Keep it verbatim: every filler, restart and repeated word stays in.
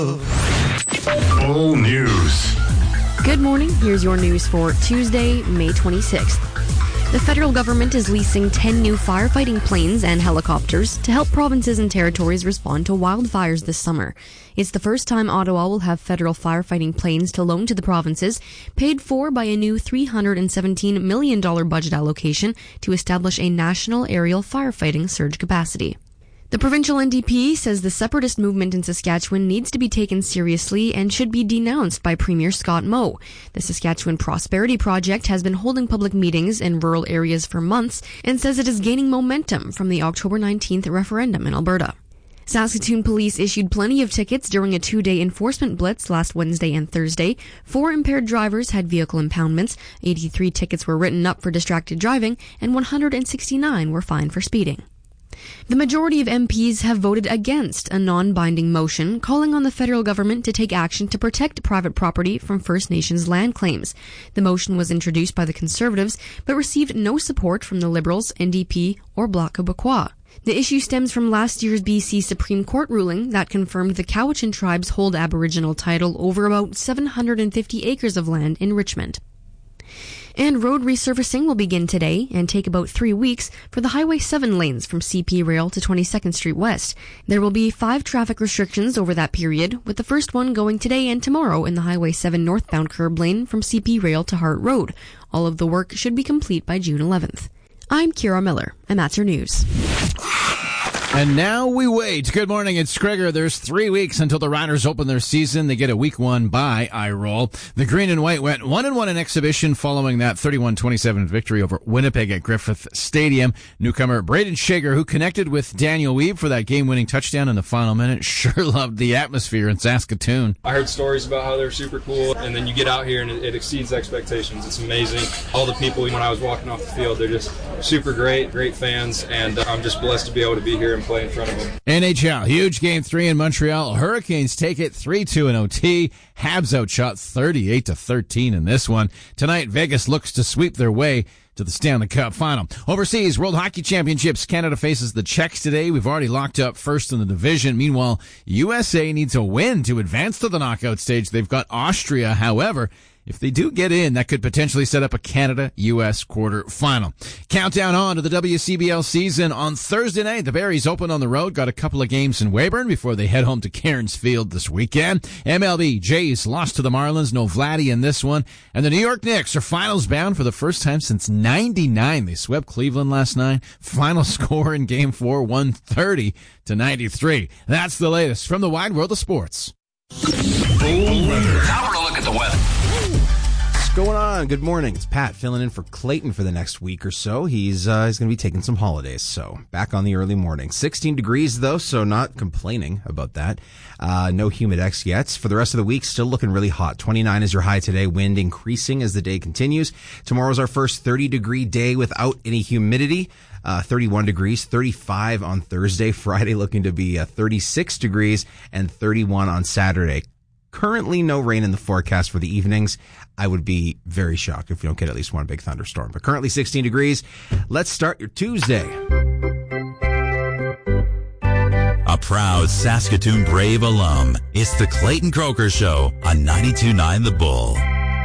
Full news. Good morning. Here's your news for Tuesday, May twenty-sixth. The federal government is leasing ten new firefighting planes and helicopters to help provinces and territories respond to wildfires this summer. It's the first time Ottawa will have federal firefighting planes to loan to the provinces, paid for by a new three hundred seventeen million dollars budget allocation to establish a national aerial firefighting surge capacity. The provincial N D P says the separatist movement in Saskatchewan needs to be taken seriously and should be denounced by Premier Scott Moe. The Saskatchewan Prosperity Project has been holding public meetings in rural areas for months and says it is gaining momentum from the October nineteenth referendum in Alberta. Saskatoon police issued plenty of tickets during a two-day enforcement blitz last Wednesday and Thursday. Four impaired drivers had vehicle impoundments, eighty-three tickets were written up for distracted driving, and one hundred sixty-nine were fined for speeding. The majority of M Ps have voted against a non-binding motion calling on the federal government to take action to protect private property from First Nations land claims. The motion was introduced by the Conservatives but received no support from the Liberals, N D P, or Bloc Québécois. The issue stems from last year's B C Supreme Court ruling that confirmed the Cowichan tribes hold Aboriginal title over about seven hundred fifty acres of land in Richmond. And road resurfacing will begin today and take about three weeks for the Highway seven lanes from C P Rail to twenty-second Street West. There will be five traffic restrictions over that period, with the first one going today and tomorrow in the Highway seven northbound curb lane from C P Rail to Hart Road. All of the work should be complete by June eleventh. I'm Kira Miller, and that's your news. And now we wait. Good morning, it's Gregor. There's three weeks until the Riders open their season. They get a week one bye, I roll. The green and white went one and one in exhibition following that thirty-one twenty-seven victory over Winnipeg at Griffith Stadium. Newcomer Braden Shager, who connected with Daniel Weeb for that game-winning touchdown in the final minute, sure loved the atmosphere in Saskatoon. I heard stories about how they're super cool, and then you get out here and it, it exceeds expectations. It's amazing. All the people, when I was walking off the field, they're just super great, great fans, and I'm just blessed to be able to be here and play in front of them. N H L, huge game three in Montreal. Hurricanes take it three two in O T. Habs outshot thirty-eight to thirteen in this one. Tonight, Vegas looks to sweep their way to the Stanley Cup final. Overseas, World Hockey Championships. Canada faces the Czechs today. We've already locked up first in the division. Meanwhile, U S A needs a win to advance to the knockout stage. They've got Austria. However, if they do get in, that could potentially set up a Canada-U S quarterfinal. Countdown on to the W C B L season. On Thursday night, the Berries open on the road. Got a couple of games in Weyburn before they head home to Cairns Field this weekend. M L B, Jays lost to the Marlins. No Vladdy in this one. And the New York Knicks are finals bound for the first time since ninety-nine. They swept Cleveland last night. Final score in Game four, one thirty to ninety-three. That's the latest from the wide world of sports. Now we're a look at the weather. What's going on? Good morning. It's Pat filling in for Clayton for the next week or so. He's uh, he's going to be taking some holidays, so back on the early morning. sixteen degrees, though, so not complaining about that. Uh, no Humidex yet. For the rest of the week, still looking really hot. twenty-nine is your high today, wind increasing as the day continues. Tomorrow's our first thirty-degree day without any humidity. Uh, thirty-one degrees, thirty-five on Thursday. Friday looking to be uh, thirty-six degrees and thirty-one on Saturday. Currently no rain in the forecast for the evenings. I would be very shocked if we don't get at least one big thunderstorm. But currently sixteen degrees. Let's start your Tuesday. A proud Saskatoon Brave alum. It's the Clayton Croker Show on ninety-two point nine The Bull.